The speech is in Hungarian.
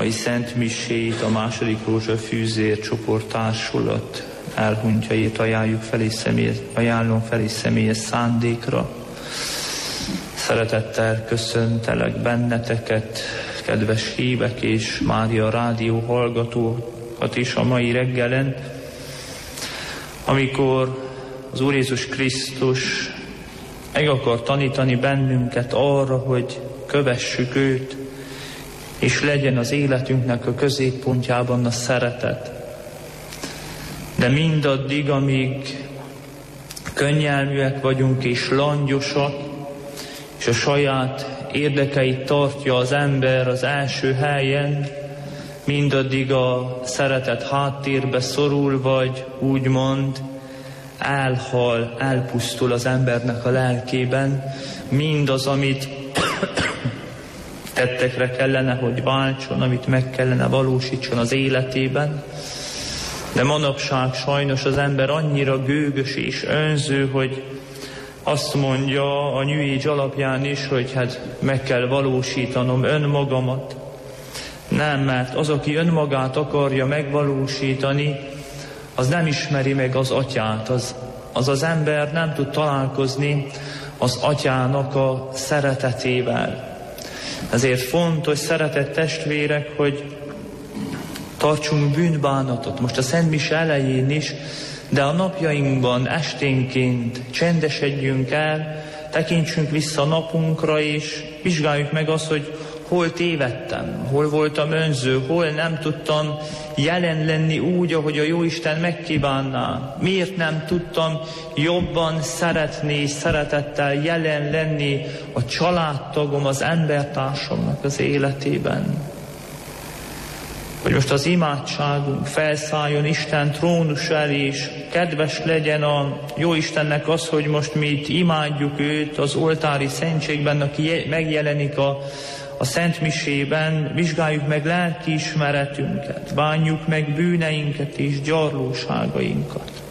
mai Szent Misét, a második rózsafűzér csoporttársulat elhunytjait ajánlom fel és személyes szándékra. Szeretettel köszöntelek benneteket, kedves hívek és Mária Rádió hallgatókat is a mai reggelen, amikor az Úr Jézus Krisztus meg akar tanítani bennünket arra, hogy kövessük őt, és legyen az életünknek a középpontjában a szeretet. De mindaddig, amíg könnyelműek vagyunk és langyosak, és a saját érdekeit tartja az ember az első helyen, mindaddig a szeretet háttérbe szorul, vagy úgymond elhal, elpusztul az embernek a lelkében. Mindaz, amit tettekre kellene, hogy váltson, amit meg kellene valósítson az életében. De manapság sajnos az ember annyira gőgös és önző, hogy azt mondja a New Age alapján is, hogy hát meg kell valósítanom önmagamat. Nem, mert az, aki önmagát akarja megvalósítani, az nem ismeri meg az atyát. Az ember nem tud találkozni az atyának a szeretetével. Ezért fontos, szeretett testvérek, hogy tartsunk bűnbánatot. Most a Szent Mise elején is, de a napjainkban esténként csendesedjünk el, tekintsünk vissza a napunkra, és vizsgáljuk meg azt, hogy hol tévedtem, hol voltam önző, hol nem tudtam jelen lenni úgy, ahogy a Jóisten megkívánná. Miért nem tudtam jobban szeretni és szeretettel jelen lenni a családtagom, az embertársamnak az életében. Hogy most az imádságunk felszálljon Isten trónus elé, és kedves legyen a Jóistennek az, hogy most mi itt imádjuk őt az oltári szentségben, aki megjelenik a Szent Misében, vizsgáljuk meg lelkiismeretünket, bánjuk meg bűneinket és gyarlóságainkat.